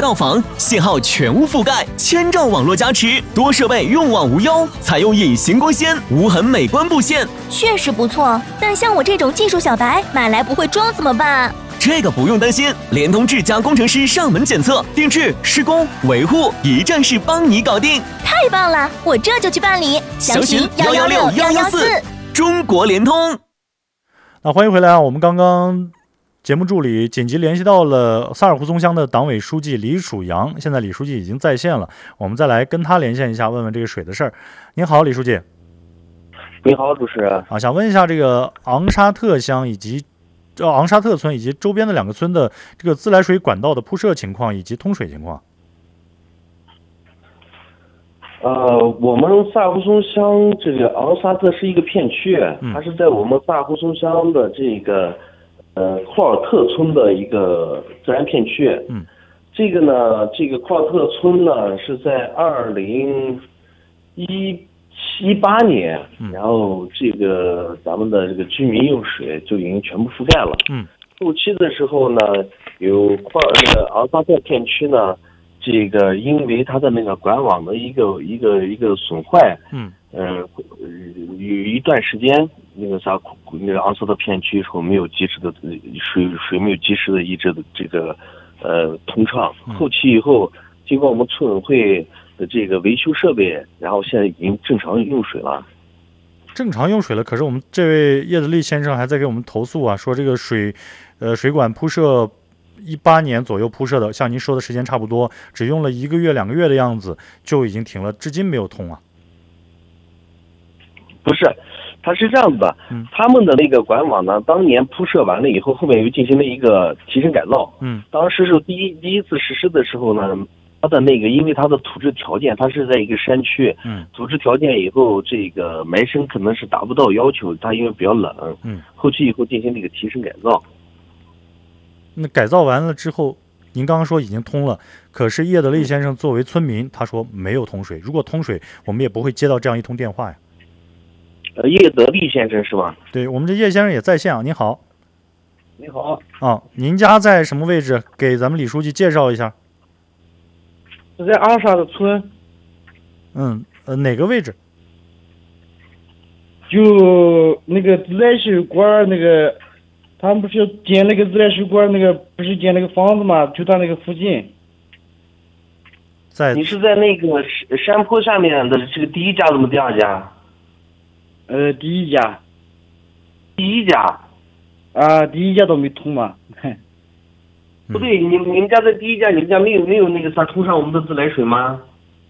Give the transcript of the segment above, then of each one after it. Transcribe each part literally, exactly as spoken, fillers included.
到房，信号全屋覆盖，千兆网络加持，多设备用网无忧，采用隐形光纤，无痕美观布线， 确实不错。但像我这种技术小白，买来不会装怎么办？ 这个不用担心，联通智家工程师上门检测、定制、施工、维护，一站式帮你搞定。 太棒了，我这就去办理。 详询幺幺六幺幺四，中国联通。 那欢迎回来啊！我们刚刚节目助理紧急联系到了萨尔胡松乡的党委书记李楚阳，现在李书记已经在线了，我们再来跟他连线一下，问问这个水的事儿。您好，李书记。 你好，主持人。 啊，想问一下这个昂沙特乡以及呃昂沙特村以及周边的两个村的这个自来水管道的铺设情况以及通水情况。 呃，我们萨尔胡松乡这个昂沙特是一个片区， 嗯、 它是在我们萨尔胡松乡的这个呃库尔特村的一个自然片区。 嗯， 这个呢，这个库尔特村呢是在二零一一八年， 嗯、 然后这个咱们的这个居民用水就已经全部覆盖了。 嗯， 后期的时候呢，有库尔那个昂沙特片区呢。这个因为它的那个管网的一个一个一个损坏， 嗯， 呃，有一段时间那个啥那个昂沙特片区时候没有及时的水水没有及时的一直的这个呃通畅，后期以后经过我们村委会的这个维修设备，然后现在已经正常用水了。 正常用水了，可是我们这位叶德利先生还在给我们投诉啊，说这个水，呃，水管铺设。一八年左右铺设的，像您说的时间差不多，只用了一个月两个月的样子就已经停了，至今没有通啊。 不是，它是这样子的， 嗯、 他们的那个管网呢，当年铺设完了以后，后面又进行了一个提升改造。 嗯， 当时是第一第一次实施的时候呢，它的那个因为它的土质条件，它是在一个山区， 嗯， 土质条件以后这个埋深可能是达不到要求，它因为比较冷， 嗯， 后期以后进行这个提升改造。 那改造完了之后，您刚刚说已经通了，可是叶德利先生作为村民，他说没有通水。如果通水，我们也不会接到这样一通电话呀。 呃，叶德利先生是吧？ 对，我们这叶先生也在线啊。您好。 你好。 啊，您家在什么位置？给咱们李书记介绍一下。 是在昂沙的村。 嗯，呃，哪个位置？ 就那个自来水管那个。他们不是建那个自来水管，那个不是建那个房子嘛？就在那个附近。 在你是在那个山坡下面的这个第一家，怎么第二家？ 呃，第一家。 第一家。 啊，第一家都没通嘛。 不对，你你们家在第一家，你们家没有没有那个啥通上我们的自来水吗？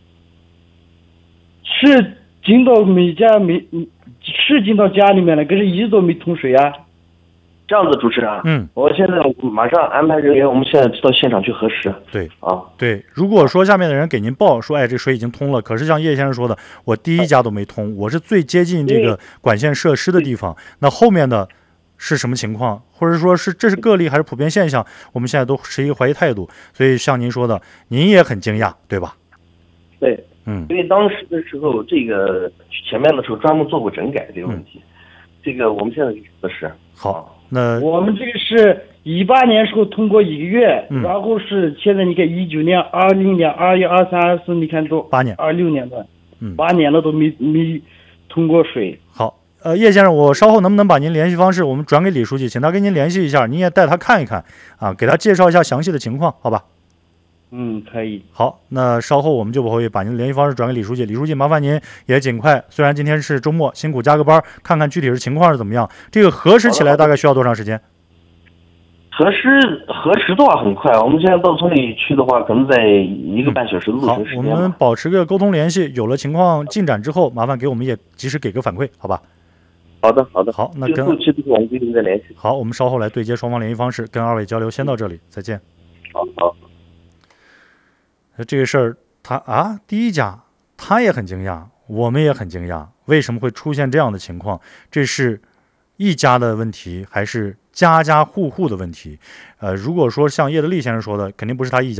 是进到每家没，是进到家里面了，可是一直都没通水啊。 这样子，主持人， 嗯， 我现在马上安排人员，我们现在到现场去核实。 对， 啊， 对，如果说下面的人给您报说，哎，这水已经通了，可是像叶先生说的，我第一家都没通，我是最接近这个管线设施的地方，那后面的是什么情况，或者说是这是个例还是普遍现象，我们现在都持一个怀疑态度。所以像您说的，您也很惊讶，对吧？ 对， 嗯， 因为当时的时候，这个前面的时候专门做过整改这个问题，嗯、这个我们现在核实。 好。那我们这个是一八年时候通过一个月， 嗯、 然后是现在你看一九年、二零年、二一、二三、二四，你看都八年、 二六年的， 嗯， 八年了都没没通过水。 好，呃，叶先生，我稍后能不能把您联系方式我们转给李书记，请他跟您联系一下，您也带他看一看啊，给他介绍一下详细的情况，好吧？ 嗯，可以。 好，那稍后我们就会把您的联系方式转给李书记。李书记，麻烦您也尽快，虽然今天是周末，辛苦加个班，看看具体是情况是怎么样。这个核实起来大概需要多长时间？ 核实核实的话很快，我们现在到村里去的话，可能在一个半小时的路程时间、 嗯。好，我们保持个沟通联系，有了情况进展之后，麻烦给我们也及时给个反馈，好吧？ 好的，好的。 好，那跟后期的我们规定再联系。 好，我们稍后来对接双方联系方式，跟二位交流，先到这里，再见。 好好。 这个事儿，他啊，第一家他也很惊讶，我们也很惊讶，为什么会出现这样的情况？这是一家的问题，还是家家户户的问题？呃，如果说像叶德利先生说的，肯定不是他一家。